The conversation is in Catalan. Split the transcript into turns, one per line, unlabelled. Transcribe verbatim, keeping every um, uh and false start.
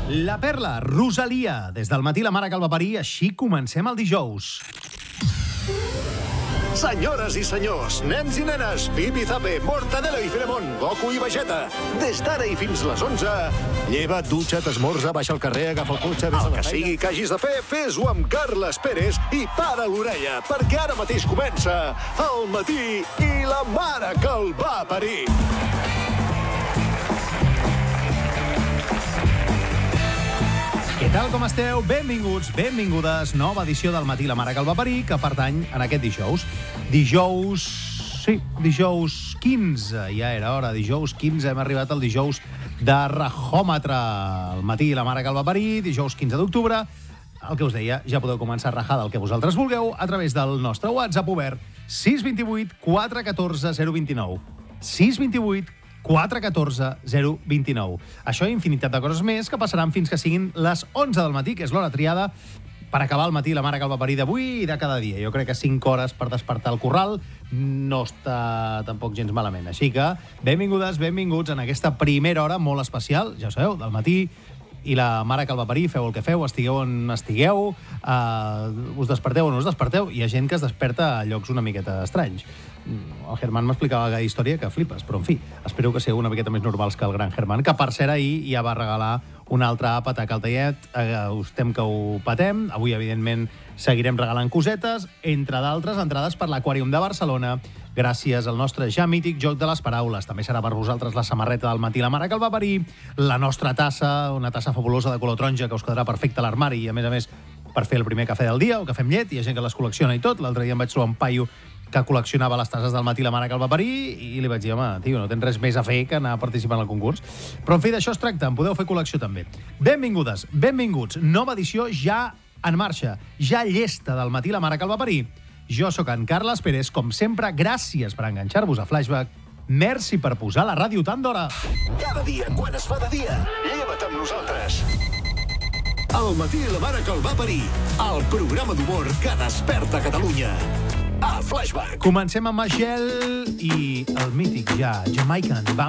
La Perla, Rosalia. Des del matí la mare que el va parir, així comencem el dijous.
Senyores i senyors, nens i nenes, Pip i Zape, Mortadelo i Filemón, Goku i Vegeta. Des d'ara i fins les onze, lleva't, dutxa't, esmorza, baixa al carrer, agafa el cotxe... El que sigui que hagis de fer, fes-ho amb Carles Pérez i para l'orella, perquè ara mateix comença El matí i la mare que el va parir.
Què tal, com esteu? Benvinguts, benvingudes. Nova edició del matí la mare que el va parir, que pertany en aquest dijous. Dijous... sí, dijous quinze. Ja era hora, dijous quinze. Hem arribat al dijous de rajòmetre. El matí la mare que el va parir, dijous quinze d'octubre. El que us deia, ja podeu començar a rajar del que vosaltres vulgueu a través del nostre WhatsApp obert sis dos vuit quatre un quatre zero dos nou. sis dos vuit quatre un quatre zero dos nou. Això i infinitat de coses més que passaran fins que siguin les onze del matí, que és l'hora triada per acabar el matí la mare que el va parir d'avui i de cada dia. Jo crec que cinc hores per despertar el corral no està tampoc gens malament. Així que benvingudes, benvinguts en aquesta primera hora molt especial, ja ho sabeu, del matí i la mare que el va parir. Feu el que feu, estigueu on estigueu, uh, us desperteu o no us desperteu. Hi ha gent que es desperta a llocs una miqueta estranys. El Germán m'explicava aquella història que flipes, però en fi, espero que sigueu una miqueta més normals que el gran Germán, que per cert ahir ja va regalar un altre àpat a Caltellet. Uh, us tem que ho patem. Avui, evidentment, seguirem regalant cosetes, entre d'altres, entrades per l'Aquàrium de Barcelona, gràcies al nostre ja mític joc de les paraules. També serà per vosaltres la samarreta del matí la mare que el va parir, la nostra tassa, una tassa fabulosa de color taronja que us quedarà perfecte a l'armari i, a més a més, per fer el primer cafè del dia o cafè amb llet. Hi ha gent que les col·lecciona i tot. L'altre dia em vaig trobar un paio que col·leccionava les tasses del matí la mare que el va parir i li vaig dir, home, tio, no tens res més a fer que anar participant al concurs. Però, en fi, d'això es tracta. En podeu fer col·lecció també. Benvingudes, benvinguts. Nova edició ja en marxa, ja llesta del matí la mare que el va parir. Jo sóc en Carles Pérez, com sempre, gràcies per enganxar-vos a Flashback. Merci per posar la ràdio tant d'hora.
Cada dia, quan es fa de dia, lleva't amb nosaltres. El matí la mare que el va parir, el programa d'humor que desperta Catalunya. A Flashback.
Comencem amb Michelle i el mític ja Jamaican. Va